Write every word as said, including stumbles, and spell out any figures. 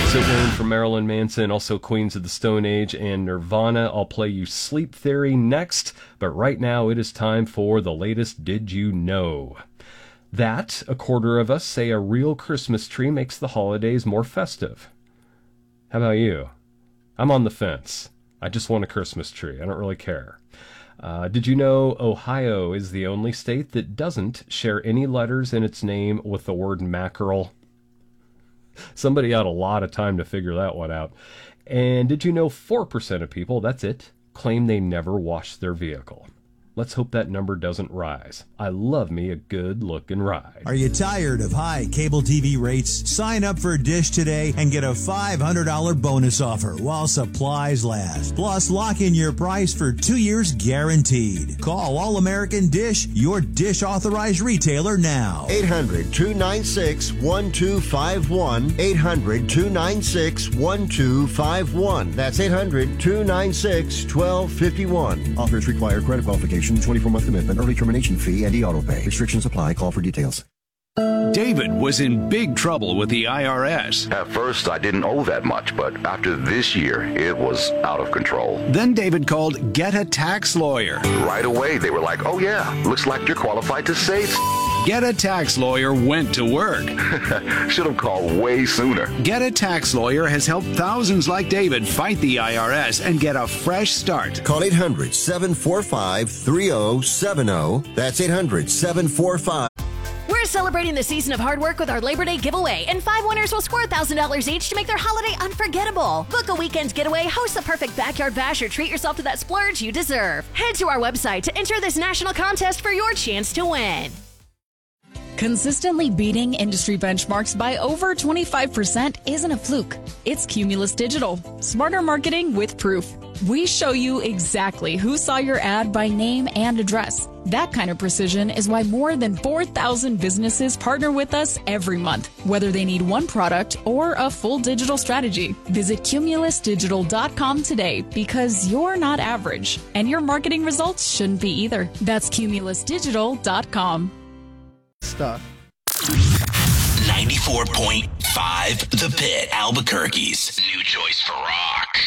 Exit Wound from Marilyn Manson, also Queens of the Stone Age and Nirvana. I'll play you Sleep Theory next, but right now it is time for the latest Did You Know? That, a quarter of us say a real Christmas tree makes the holidays more festive. How about you? I'm on the fence. I just want a Christmas tree. I don't really care. Uh, did you know Ohio is the only state that doesn't share any letters in its name with the word mackerel? Somebody had a lot of time to figure that one out. And did you know four percent of people, that's it, claim they never wash their vehicle? Let's hope that number doesn't rise. I love me a good-looking ride. Are you tired of high cable T V rates? Sign up for Dish today and get a five hundred dollars bonus offer while supplies last. Plus, lock in your price for two years guaranteed. Call All-American Dish, your Dish authorized retailer now. eight hundred, two nine six, one two five one. eight hundred, two nine six, one two five one. That's eight hundred, two nine six, one two five one. Offers require credit qualification, twenty-four month commitment, early termination fee, and e-auto pay. Restrictions apply. Call for details. David was in big trouble with the I R S. At first, I didn't owe that much, but after this year, it was out of control. Then David called Get a Tax Lawyer. Right away, they were like, oh yeah, looks like you're qualified to save. Get a Tax Lawyer went to work. Should have called way sooner. Get a Tax Lawyer has helped thousands like David fight the I R S and get a fresh start. Call eight hundred, seven four five, three oh seven oh. That's eight hundred, seven four five. We're celebrating the season of hard work with our Labor Day giveaway, and five winners will score one thousand dollars each to make their holiday unforgettable. Book a weekend getaway, host the perfect backyard bash, or treat yourself to that splurge you deserve. Head to our website to enter this national contest for your chance to win. Consistently beating industry benchmarks by over twenty-five percent isn't a fluke. It's Cumulus Digital. Smarter marketing with proof. We show you exactly who saw your ad by name and address. That kind of precision is why more than four thousand businesses partner with us every month, whether they need one product or a full digital strategy. Visit Cumulus Digital dot com today, because you're not average, and your marketing results shouldn't be either. That's Cumulus Digital dot com. Stuff. ninety-four point five The Pit, Albuquerque's new choice for rock.